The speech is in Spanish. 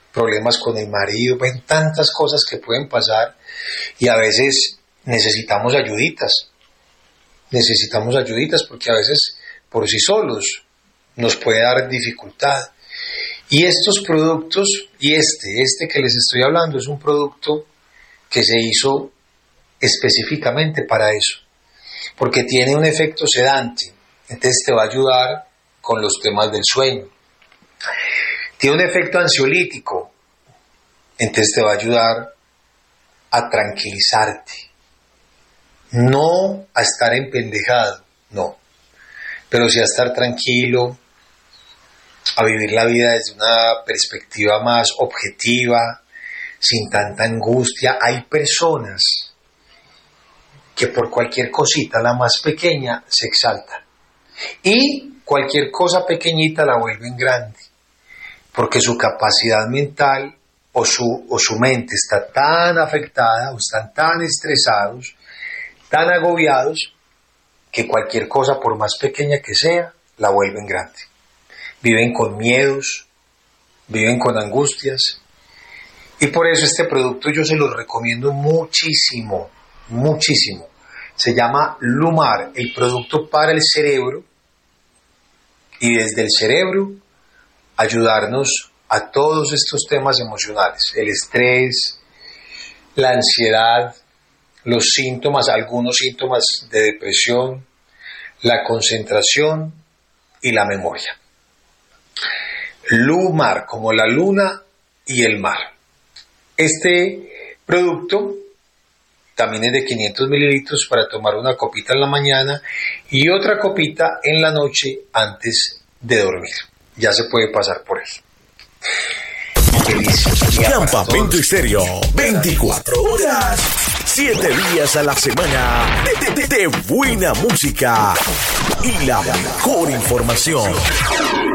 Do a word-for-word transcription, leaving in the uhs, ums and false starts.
problemas con el marido, ven tantas cosas que pueden pasar y a veces necesitamos ayuditas, necesitamos ayuditas porque a veces por sí solos nos puede dar dificultad. Y estos productos, y este, este que les estoy hablando es un producto que se hizo específicamente para eso, porque tiene un efecto sedante, entonces te va a ayudar con los temas del sueño. Tiene un efecto ansiolítico, entonces te va a ayudar a tranquilizarte, no a estar empendejado, no, pero sí a estar tranquilo, a vivir la vida desde una perspectiva más objetiva, sin tanta angustia. Hay personas que por cualquier cosita, la más pequeña, se exaltan y cualquier cosa pequeñita la vuelven grande, porque su capacidad mental o su, o su mente está tan afectada o están tan estresados, tan agobiados, que cualquier cosa, por más pequeña que sea, la vuelven grande. Viven con miedos, viven con angustias, y por eso este producto yo se los recomiendo muchísimo, muchísimo. Se llama Lumar, el producto para el cerebro, y desde el cerebro ayudarnos a todos estos temas emocionales, el estrés, la ansiedad, los síntomas, algunos síntomas de depresión, la concentración y la memoria. Lumar, como la luna y el mar. Este producto también es de quinientos mililitros para tomar una copita en la mañana y otra copita en la noche antes de dormir. Ya se puede pasar por él. Campamento Estéreo, veinticuatro horas, siete días a la semana de, de, de buena música y la mejor información.